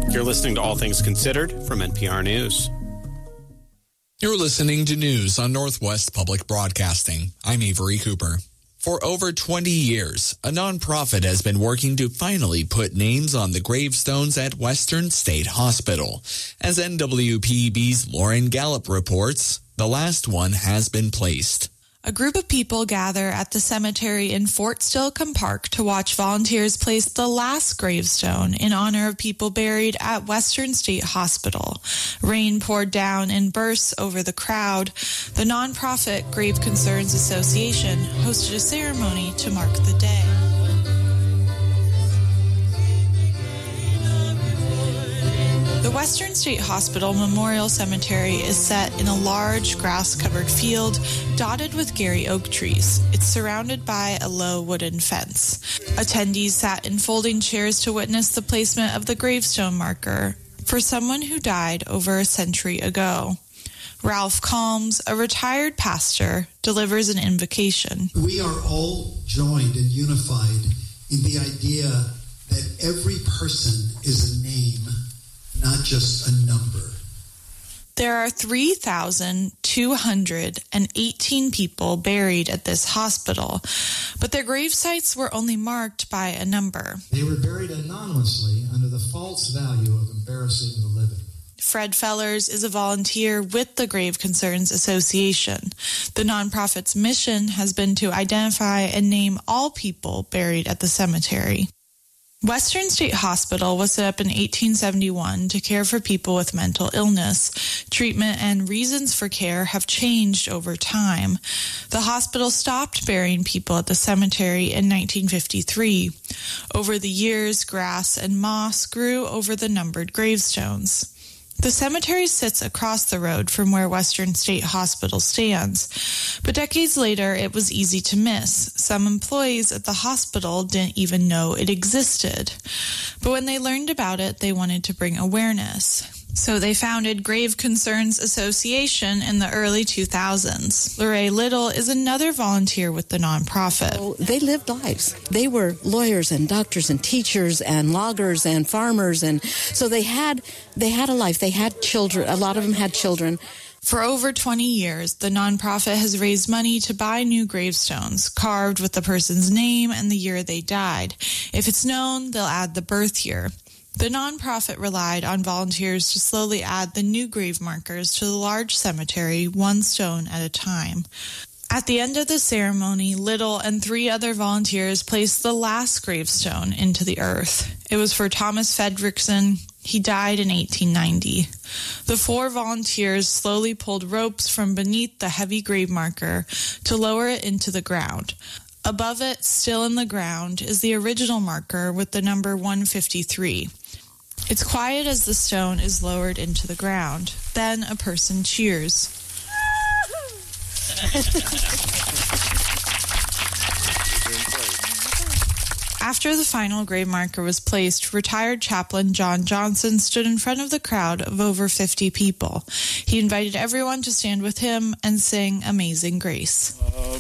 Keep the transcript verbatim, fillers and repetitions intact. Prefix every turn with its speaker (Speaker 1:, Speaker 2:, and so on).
Speaker 1: You're listening to All Things Considered from N P R News.
Speaker 2: You're listening to news on Northwest Public Broadcasting. I'm Avery Cooper. For over twenty years, a nonprofit has been working to finally put names on the gravestones at Western State Hospital. As N W P B's Lauren Gallup reports, the last one has been placed.
Speaker 3: A group of people gather at the cemetery in Fort Steilacoom Park to watch volunteers place the last gravestone in honor of people buried at Western State Hospital. Rain poured down in bursts over the crowd. The nonprofit Grave Concerns Association hosted a ceremony to mark the day. The Western State Hospital Memorial Cemetery is set in a large grass-covered field dotted with Gary oak trees. It's surrounded by a low wooden fence. Attendees sat in folding chairs to witness the placement of the gravestone marker for someone who died over a century ago. Ralph Calms, a retired pastor, delivers an invocation.
Speaker 4: We are all joined and unified in the idea that every person is a name, not just a number.
Speaker 3: There are three thousand two hundred eighteen people buried at this hospital, but their grave sites were only marked by a number.
Speaker 4: They were buried anonymously under the false value of embarrassing the living.
Speaker 3: Fred Fellers is a volunteer with the Grave Concerns Association. The nonprofit's mission has been to identify and name all people buried at the cemetery. Western State Hospital was set up in eighteen seventy-one to care for people with mental illness. Treatment and reasons for care have changed over time. The hospital stopped burying people at the cemetery in nineteen fifty-three. Over the years, grass and moss grew over the numbered gravestones. The cemetery sits across the road from where Western State Hospital stands, but decades later it was easy to miss. Some employees at the hospital didn't even know it existed. But when they learned about it, they wanted to bring awareness. So they founded Grave Concerns Association in the early two thousands. Lorraine Little is another volunteer with the nonprofit.
Speaker 5: So they lived lives. They were lawyers and doctors and teachers and loggers and farmers, and so they had they had a life. They had children. A lot of them had children.
Speaker 3: For over twenty years, the nonprofit has raised money to buy new gravestones, carved with the person's name and the year they died. If it's known, they'll add the birth year. The nonprofit relied on volunteers to slowly add the new grave markers to the large cemetery, one stone at a time. At the end of the ceremony, Little and three other volunteers placed the last gravestone into the earth. It was for Thomas Fredrickson. He died in eighteen ninety. The four volunteers slowly pulled ropes from beneath the heavy grave marker to lower it into the ground. Above it, still in the ground, is the original marker with the number one fifty-three. It's quiet as the stone is lowered into the ground. Then a person cheers. After the final grave marker was placed, retired chaplain John Johnson stood in front of the crowd of over fifty people. He invited everyone to stand with him and sing Amazing Grace.